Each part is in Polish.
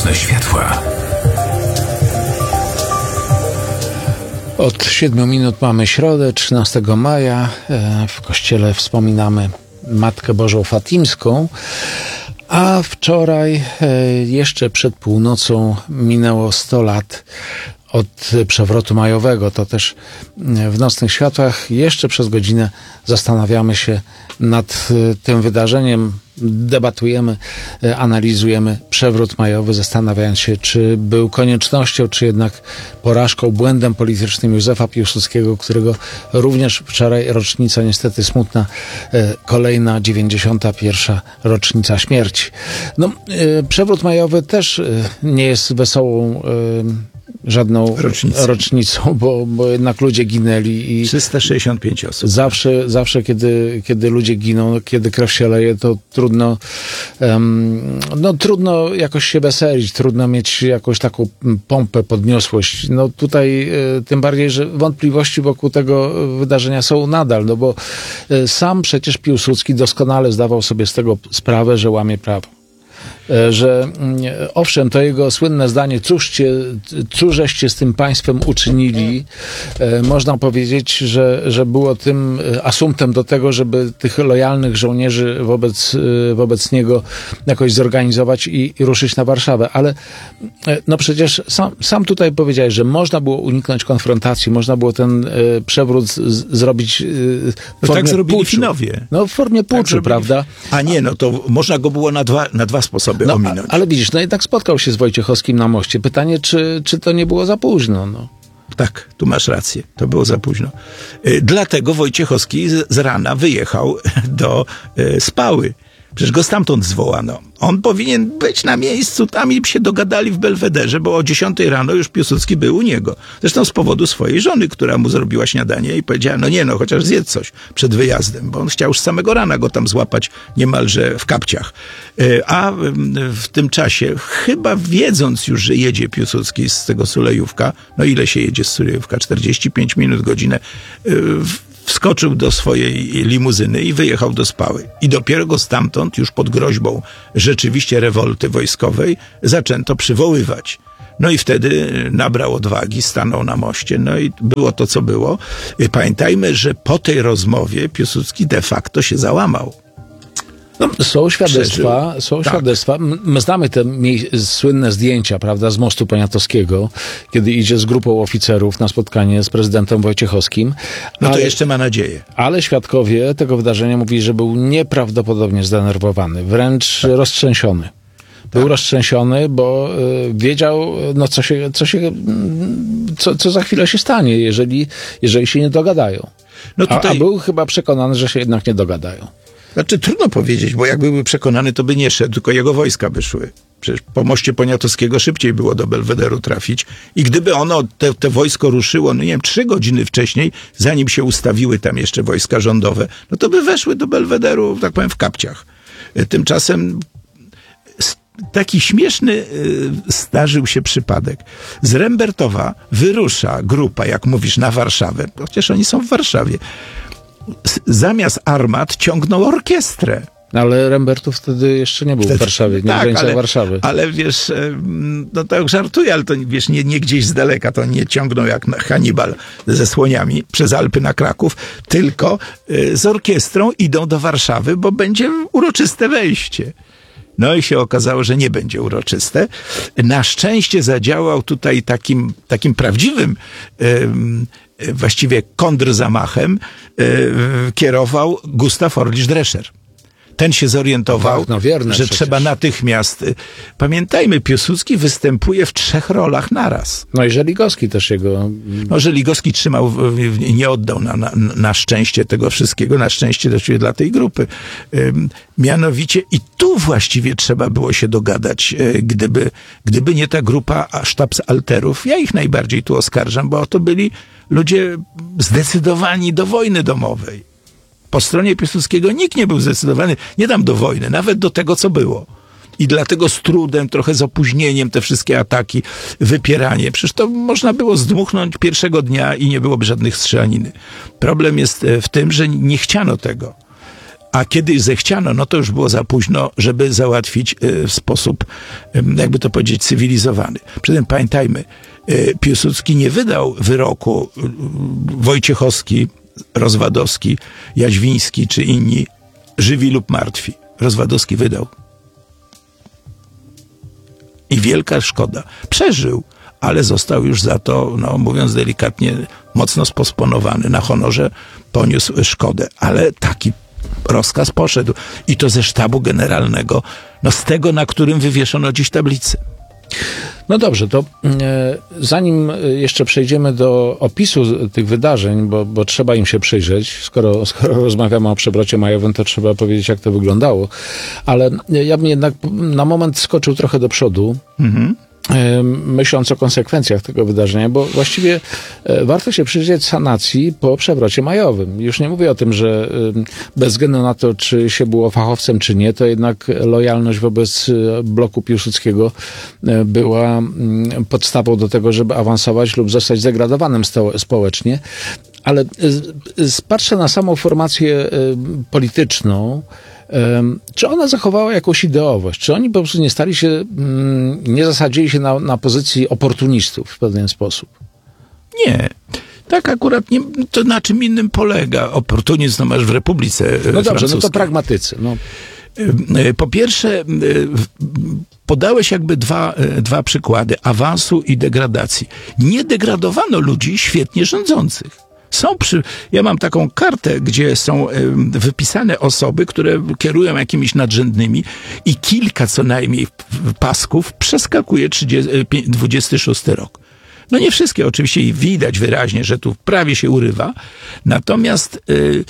Mroczne światła. Od 7 minut mamy środę, 13 maja. W kościele wspominamy Matkę Bożą Fatimską, a wczoraj, jeszcze przed północą, minęło 100 lat od przewrotu majowego. To też w Nocnych Światłach jeszcze przez godzinę zastanawiamy się nad tym wydarzeniem, debatujemy, analizujemy przewrót majowy, zastanawiając się, czy był koniecznością, czy jednak porażką, błędem politycznym Józefa Piłsudskiego, którego również wczoraj rocznica, niestety smutna, kolejna 91. rocznica śmierci. No, przewrót majowy też nie jest wesołą żadną rocznicą, bo jednak ludzie ginęli. I 365 osób. Zawsze kiedy ludzie giną, kiedy krew się leje, to trudno jakoś się weselić, trudno mieć jakąś taką pompę, podniosłość. No tutaj tym bardziej, że wątpliwości wokół tego wydarzenia są nadal, no bo sam przecież Piłsudski doskonale zdawał sobie z tego sprawę, że łamie prawo. Że owszem, to jego słynne zdanie, cóżeście z tym państwem uczynili, można powiedzieć, że było tym asumptem do tego, żeby tych lojalnych żołnierzy wobec niego jakoś zorganizować i ruszyć na Warszawę. Ale no przecież sam tutaj powiedziałeś, że można było uniknąć konfrontacji, można było ten przewrót zrobić w formie tak zrobili puczu. Finowie. No w formie puczu, tak prawda? A nie, no to można go było na dwa sposoby ominąć. Ale widzisz, no jednak spotkał się z Wojciechowskim na moście. Pytanie, czy to nie było za późno? No. Tak, tu masz rację. To było za późno. Dlatego Wojciechowski z rana wyjechał do Spały. Przecież go stamtąd zwołano. On powinien być na miejscu, tam i się dogadali w Belwederze, bo o 10 rano już Piłsudski był u niego. Zresztą z powodu swojej żony, która mu zrobiła śniadanie i powiedziała, chociaż zjedz coś przed wyjazdem, bo on chciał już z samego rana go tam złapać niemalże w kapciach. A w tym czasie, chyba wiedząc już, że jedzie Piłsudski z tego Sulejówka, ile się jedzie z Sulejówka? 45 minut, godzinę, wskoczył do swojej limuzyny i wyjechał do Spały. I dopiero go stamtąd, już pod groźbą rzeczywiście rewolty wojskowej, zaczęto przywoływać. No i wtedy nabrał odwagi, stanął na moście, i było to, co było. Pamiętajmy, że po tej rozmowie Piłsudski de facto się załamał. No, są świadectwa. My znamy te słynne zdjęcia, prawda, z mostu Poniatowskiego, kiedy idzie z grupą oficerów na spotkanie z prezydentem Wojciechowskim. To jeszcze ma nadzieję. Ale świadkowie tego wydarzenia mówili, że był nieprawdopodobnie zdenerwowany, wręcz roztrzęsiony. Był roztrzęsiony, bo wiedział, co za chwilę się stanie, jeżeli się nie dogadają. A był chyba przekonany, że się jednak nie dogadają. Znaczy, trudno powiedzieć, bo jakby był przekonany, to by nie szedł, tylko jego wojska by szły. Przecież po moście Poniatowskiego szybciej było do Belwederu trafić i gdyby te wojsko ruszyło, 3 godziny wcześniej, zanim się ustawiły tam jeszcze wojska rządowe, to by weszły do Belwederu, tak powiem, w kapciach. Tymczasem taki śmieszny zdarzył się przypadek. Z Rembertowa wyrusza grupa, jak mówisz, na Warszawę, chociaż oni są w Warszawie. Zamiast armat ciągnął orkiestrę. Ale Rembertów wtedy jeszcze nie był w Warszawie, nie w granicach Warszawy. Ale wiesz, tak żartuję, ale to wiesz, nie gdzieś z daleka, to nie ciągną jak Hannibal ze słoniami przez Alpy na Kraków, tylko z orkiestrą idą do Warszawy, bo będzie uroczyste wejście. No i się okazało, że nie będzie uroczyste. Na szczęście zadziałał tutaj takim prawdziwym właściwie kontrzamachem kierował Gustav Orlisz-Drescher. Ten się zorientował, że trzeba natychmiast... Pamiętajmy, Piłsudski występuje w 3 rolach naraz. No i Żeligowski też jego... Żeligowski trzymał, nie oddał na szczęście tego wszystkiego, na szczęście też dla tej grupy. Mianowicie i tu właściwie trzeba było się dogadać, gdyby nie ta grupa sztabsalterów. Ja ich najbardziej tu oskarżam, bo to byli ludzie zdecydowani do wojny domowej. Po stronie Piłsudskiego nikt nie był zdecydowany, nie dam do wojny, nawet do tego, co było. I dlatego z trudem, trochę z opóźnieniem te wszystkie ataki, wypieranie. Przecież to można było zdmuchnąć pierwszego dnia i nie byłoby żadnych strzelaniny. Problem jest w tym, że nie chciano tego. A kiedy zechciano, no to już było za późno, żeby załatwić w sposób, jakby to powiedzieć, cywilizowany. Przy tym pamiętajmy, Piłsudski nie wydał wyroku, Wojciechowski, Rozwadowski, Jaźwiński czy inni, żywi lub martwi. Rozwadowski wydał. I wielka szkoda. Przeżył, ale został już za to, no mówiąc delikatnie, mocno sposponowany. Na honorze poniósł szkodę. Ale taki rozkaz poszedł. I to ze sztabu generalnego, no z tego, na którym wywieszono dziś tablicę. No dobrze, to zanim jeszcze przejdziemy do opisu tych wydarzeń, bo trzeba im się przyjrzeć, skoro rozmawiamy o przewrocie majowym, to trzeba powiedzieć, jak to wyglądało. Ale ja bym jednak na moment skoczył trochę do przodu, myśląc o konsekwencjach tego wydarzenia, bo właściwie warto się przyjrzeć sanacji po przewrocie majowym. Już nie mówię o tym, że bez względu na to, czy się było fachowcem, czy nie, to jednak lojalność wobec bloku Piłsudskiego była podstawą do tego, żeby awansować lub zostać zdegradowanym społecznie. Ale patrzę na samą formację polityczną. Czy ona zachowała jakąś ideowość? Czy oni po prostu nie stali się, nie zasadzili się na pozycji oportunistów w pewien sposób? Nie. Tak akurat nie, to na czym innym polega. Oportunizm no masz w Republice No dobrze, francuskiej. no to pragmatycy. No. Po pierwsze, podałeś jakby dwa przykłady awansu i degradacji. Nie degradowano ludzi świetnie rządzących. Ja mam taką kartę, gdzie są wypisane osoby, które kierują jakimiś nadrzędnymi i kilka co najmniej pasków przeskakuje 26 rok. No nie wszystkie oczywiście i widać wyraźnie, że tu prawie się urywa. Natomiast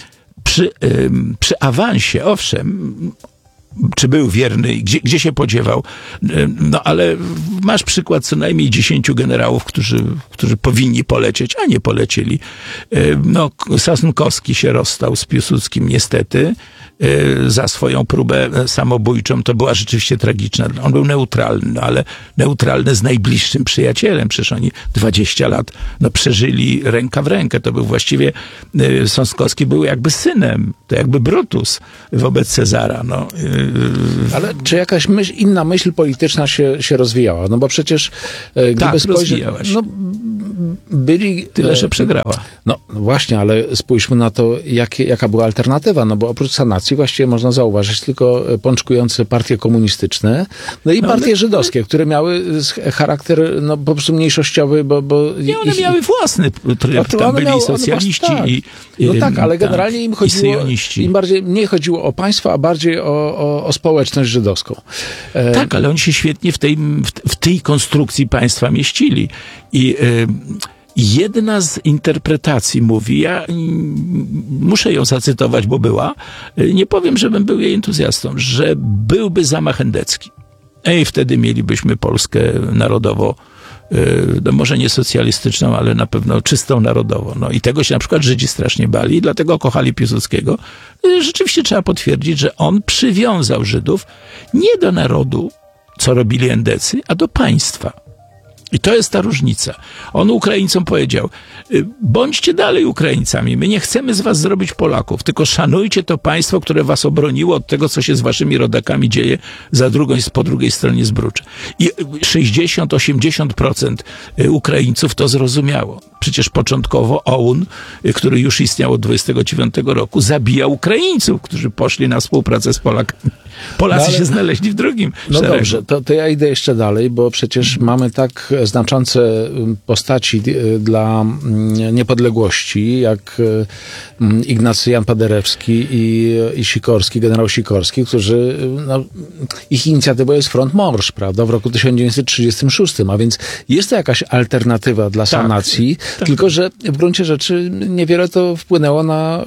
przy awansie, owszem, czy był wierny, gdzie się podziewał. No ale masz przykład co najmniej 10 generałów, którzy powinni polecieć, a nie polecieli. No, Sosnkowski się rozstał z Piłsudskim niestety za swoją próbę samobójczą. To była rzeczywiście tragiczna. On był neutralny, no, ale neutralny z najbliższym przyjacielem. Przecież oni 20 lat przeżyli ręka w rękę. To był właściwie, Sosnkowski był jakby synem, to jakby Brutus wobec Cezara. No. Ale czy jakaś inna myśl polityczna się rozwijała? No bo przecież tak, rozwijała się. No, byli... Tyle, że przegrała. No właśnie, ale spójrzmy na to, jaka była alternatywa, no bo oprócz sanacji właściwie można zauważyć tylko pączkujące partie komunistyczne, no i partie żydowskie, które miały charakter no po prostu mniejszościowy, bo nie, one miały własny tryb, tam byli socjaliści tak. i no tak, ale generalnie im chodziło, im bardziej nie chodziło o państwo, a bardziej o społeczność żydowską. Tak, ale oni się świetnie w tej konstrukcji państwa mieścili. I jedna z interpretacji mówi, ja muszę ją zacytować, bo była, nie powiem, żebym był jej entuzjastą, że byłby zamach endecki. I wtedy mielibyśmy Polskę narodowo, no może nie socjalistyczną, ale na pewno czystą narodowo. No i tego się na przykład Żydzi strasznie bali i dlatego kochali Piłsudskiego. Rzeczywiście trzeba potwierdzić, że on przywiązał Żydów nie do narodu, co robili endecy, a do państwa. I to jest ta różnica. On Ukraińcom powiedział, bądźcie dalej Ukraińcami, my nie chcemy z was zrobić Polaków, tylko szanujcie to państwo, które was obroniło od tego, co się z waszymi rodakami dzieje po drugiej stronie Zbrucza. I 60-80% Ukraińców to zrozumiało. Przecież początkowo OUN, który już istniał od 29 roku, zabijał Ukraińców, którzy poszli na współpracę z Polakami. Polacy się znaleźli w drugim szeregu. Dobrze, to ja idę jeszcze dalej, bo przecież mamy tak znaczące postaci dla niepodległości, jak Ignacy Jan Paderewski i Sikorski, generał Sikorski, którzy, no, ich inicjatywą jest Front Morsz, prawda, w roku 1936, a więc jest to jakaś alternatywa dla sanacji, tylko że w gruncie rzeczy niewiele to wpłynęło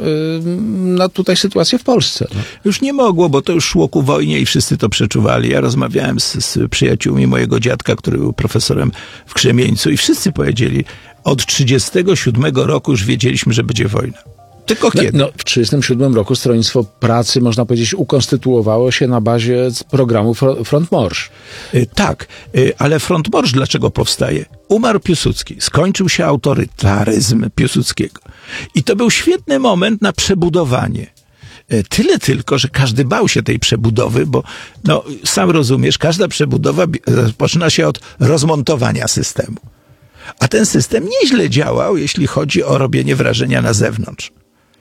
na tutaj sytuację w Polsce. No. Już nie mogło, bo to już szło ku wojnie i wszyscy to przeczuwali. Ja rozmawiałem z przyjaciółmi mojego dziadka, który był profesorem w Krzemieńcu i wszyscy powiedzieli, od 1937 roku już wiedzieliśmy, że będzie wojna. Tylko kiedy? No, w 1937 roku Stronnictwo Pracy, można powiedzieć, ukonstytuowało się na bazie programu Front Morsz. Tak, ale Front Morsz dlaczego powstaje? Umarł Piłsudski, skończył się autorytaryzm Piłsudskiego. I to był świetny moment na przebudowanie. Tyle tylko, że każdy bał się tej przebudowy, bo no, sam rozumiesz, każda przebudowa zaczyna się od rozmontowania systemu. A ten system nieźle działał, jeśli chodzi o robienie wrażenia na zewnątrz.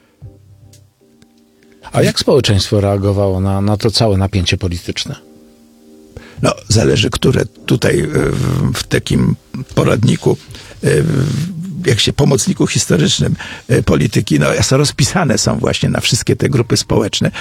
A jak społeczeństwo reagowało na to całe napięcie polityczne? No, zależy, które tutaj w takim poradniku, pomocniku historycznym polityki, no, rozpisane są właśnie na wszystkie te grupy społeczne.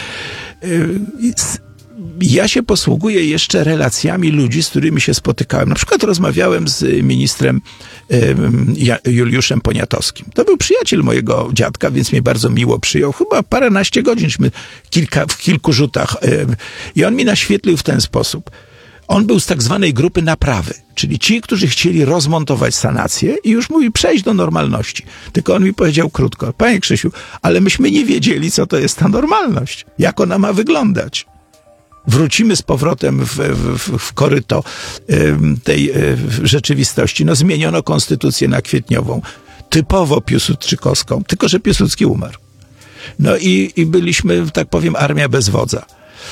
Ja się posługuję jeszcze relacjami ludzi, z którymi się spotykałem. Na przykład rozmawiałem z ministrem Juliuszem Poniatowskim. To był przyjaciel mojego dziadka, więc mnie bardzo miło przyjął. Chyba paręnaście godzin, w kilku rzutach. I on mi naświetlił w ten sposób. On był z tak zwanej grupy naprawy, czyli ci, którzy chcieli rozmontować sanację i już mówi przejść do normalności. Tylko on mi powiedział krótko: panie Krzysiu, ale myśmy nie wiedzieli, co to jest ta normalność, jak ona ma wyglądać. Wrócimy z powrotem w koryto tej rzeczywistości. No, zmieniono konstytucję na kwietniową, typowo piłsudczykowską, tylko że Piłsudski umarł. No i byliśmy, tak powiem, armia bez wodza.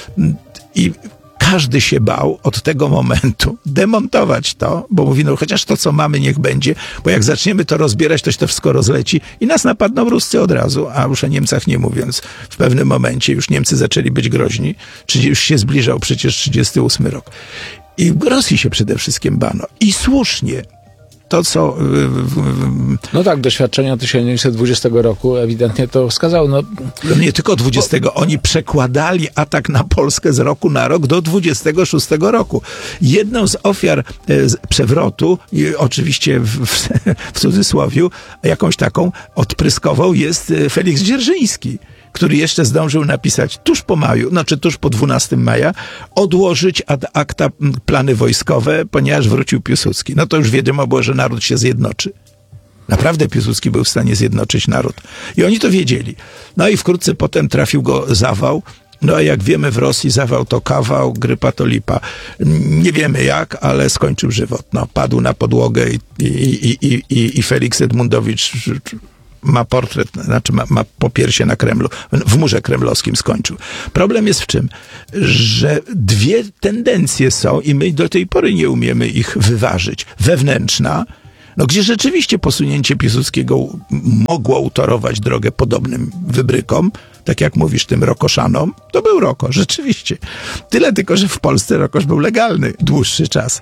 I każdy się bał od tego momentu demontować to, bo mówi, no chociaż to, co mamy, niech będzie, bo jak zaczniemy to rozbierać, to się to wszystko rozleci i nas napadną Ruscy od razu, a już o Niemcach nie mówiąc. W pewnym momencie już Niemcy zaczęli być groźni, już się zbliżał przecież 1938 rok. I Rosji się przede wszystkim bano. I słusznie. To, co... No tak, doświadczenia 1920 roku ewidentnie to wskazały. No nie tylko 20. Oni przekładali atak na Polskę z roku na rok do 26 roku. Jedną z ofiar przewrotu, oczywiście w cudzysłowiu, jakąś taką odpryskową, jest Feliks Dzierżyński, który jeszcze zdążył napisać tuż po maju, znaczy tuż po 12 maja, odłożyć ad acta plany wojskowe, ponieważ wrócił Piłsudski. No to już wiadomo było, że naród się zjednoczy. Naprawdę Piłsudski był w stanie zjednoczyć naród. I oni to wiedzieli. No i wkrótce potem trafił go zawał. No a jak wiemy, w Rosji zawał to kawał, grypa to lipa. Nie wiemy jak, ale skończył żywot. No, padł na podłogę i Feliks Edmundowicz ma portret, znaczy ma popiersie na Kremlu, w murze kremlowskim skończył. Problem jest w czym? Że dwie tendencje są i my do tej pory nie umiemy ich wyważyć. Wewnętrzna, no gdzie rzeczywiście posunięcie Piłsudskiego mogło utorować drogę podobnym wybrykom, tak jak mówisz, tym Rokoszanom, to był Roko, rzeczywiście. Tyle tylko, że w Polsce Rokosz był legalny dłuższy czas.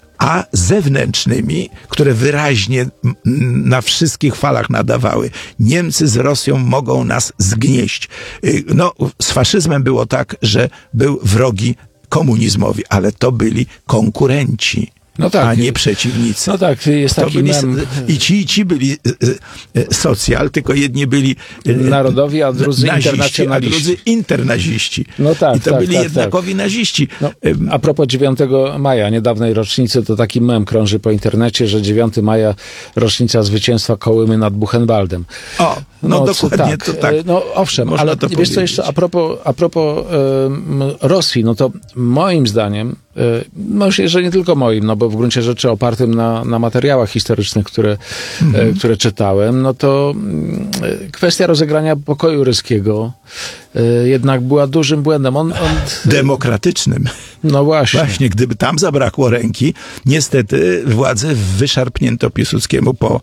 A zewnętrznymi, które wyraźnie na wszystkich falach nadawały. Niemcy z Rosją mogą nas zgnieść. No, z faszyzmem było tak, że był wrogi komunizmowi, ale to byli konkurenci. No tak, a nie przeciwnicy. No tak, jest taki byli, mem. I ci byli socjal, tylko jedni byli narodowi, a drudzy naziści, internacjonaliści. A drudzy internaziści. No tak, I to tak, byli tak, jednakowi naziści. No, a propos 9 maja, niedawnej rocznicy, to taki mem krąży po internecie, że 9 maja rocznica zwycięstwa Kołymy nad Buchenwaldem. O, no dokładnie tak, to tak. No owszem, można ale to wiesz powiedzieć. co jeszcze, a propos Rosji, no to moim zdaniem, no że nie tylko moim, no bo w gruncie rzeczy opartym na materiałach historycznych, które czytałem, no to kwestia rozegrania pokoju ryskiego jednak była dużym błędem. Demokratycznym. No właśnie. Właśnie, gdyby tam zabrakło ręki, niestety władzę wyszarpnięto Piłsudskiemu po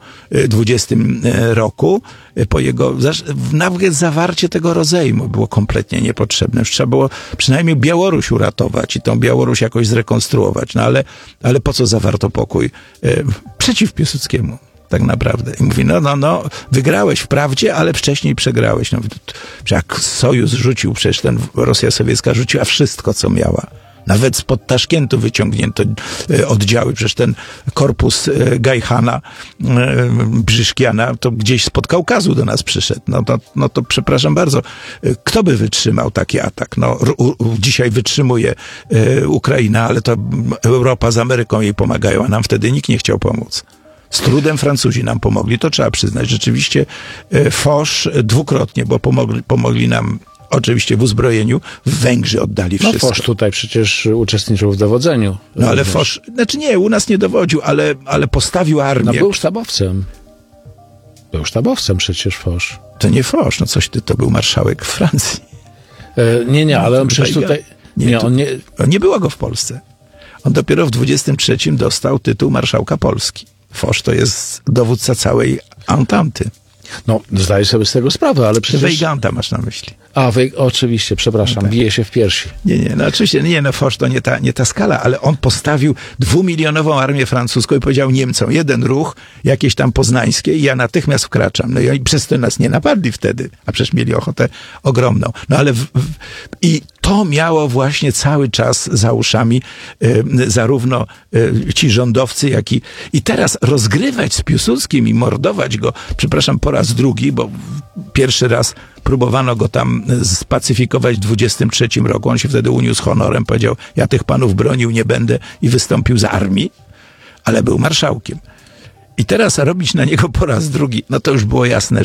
20 roku, po jego, nawet zawarcie tego rozejmu było kompletnie niepotrzebne. Już trzeba było przynajmniej Białoruś uratować i tą Białoruś jakoś zrekonstruować. No ale po co zawarto pokój? Przeciw Piłsudskiemu. Tak naprawdę. I mówi, no, wygrałeś wprawdzie, ale wcześniej przegrałeś. No, jak Sojusz rzucił, przecież Rosja sowiecka rzuciła wszystko, co miała. Nawet spod Taszkentu wyciągnięto oddziały. Przecież ten korpus Gajchana, Brzyszkiana, to gdzieś spod Kaukazu do nas przyszedł. No to przepraszam bardzo. Kto by wytrzymał taki atak? No, dzisiaj wytrzymuje Ukraina, ale to Europa z Ameryką jej pomagają, a nam wtedy nikt nie chciał pomóc. Z trudem Francuzi nam pomogli, to trzeba przyznać. Rzeczywiście Foch dwukrotnie, bo pomogli nam oczywiście w uzbrojeniu, Węgrzy oddali wszystko. No Foch tutaj przecież uczestniczył w dowodzeniu. No ale Foch, znaczy nie, u nas nie dowodził, ale postawił armię. No był sztabowcem. Był sztabowcem przecież Foch. To nie Foch, no coś ty, to był marszałek Francji. Nie, ale on przecież tutaj... Nie było go w Polsce. On dopiero w 23 dostał tytuł marszałka Polski. Foch to jest dowódca całej Ententy. No, zdaję sobie z tego sprawę, ale przecież... Weyganta masz na myśli. Oczywiście, przepraszam, bije się w piersi. Nie, oczywiście, Foch to nie ta skala, ale on postawił 2-milionową armię francuską i powiedział Niemcom, jeden ruch, jakieś tam poznańskie i ja natychmiast wkraczam. No i przez to nas nie napadli wtedy, a przecież mieli ochotę ogromną. No ale i to miało właśnie cały czas za uszami zarówno ci rządowcy, jak i teraz rozgrywać z Piłsudskim i mordować go, przepraszam, po raz drugi, bo pierwszy raz próbowano go tam spacyfikować w 23 roku. On się wtedy uniósł honorem, powiedział, ja tych panów bronił nie będę i wystąpił z armii, ale był marszałkiem. I teraz robić na niego po raz drugi, no to już było jasne,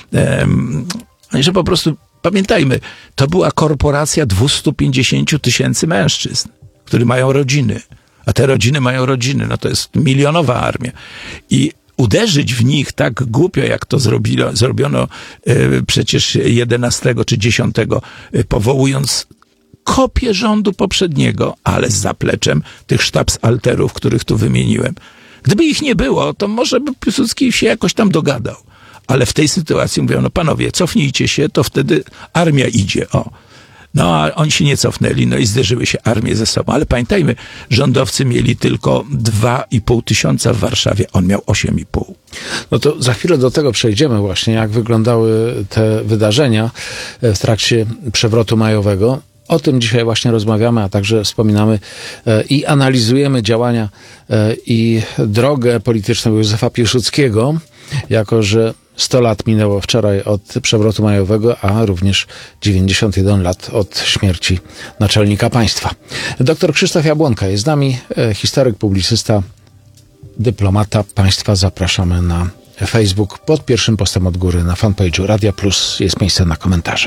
że po prostu, pamiętajmy, to była korporacja 250 000 mężczyzn, którzy mają rodziny, a te rodziny mają rodziny, no to jest milionowa armia. I uderzyć w nich tak głupio, jak to zrobiono przecież 11 czy 10, powołując kopię rządu poprzedniego, ale z zapleczem tych sztabsalterów, których tu wymieniłem. Gdyby ich nie było, to może by Piłsudski się jakoś tam dogadał. Ale w tej sytuacji mówią, no panowie, cofnijcie się, to wtedy armia idzie. No a oni się nie cofnęli, no i zderzyły się armie ze sobą. Ale pamiętajmy, rządowcy mieli tylko 2,5 tysiąca w Warszawie, on miał 8,5. No to za chwilę do tego przejdziemy właśnie, jak wyglądały te wydarzenia w trakcie przewrotu majowego. O tym dzisiaj właśnie rozmawiamy, a także wspominamy i analizujemy działania i drogę polityczną Józefa Piłsudskiego, jako że 100 lat minęło wczoraj od przewrotu majowego, a również 91 lat od śmierci naczelnika państwa. Doktor Krzysztof Jabłonka jest z nami, historyk, publicysta, dyplomata państwa. Zapraszamy na Facebook. Pod pierwszym postem od góry na fanpage'u Radia Plus jest miejsce na komentarze.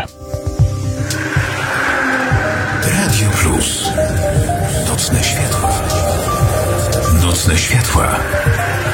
Radio Plus. Nocne światła. Nocne światła.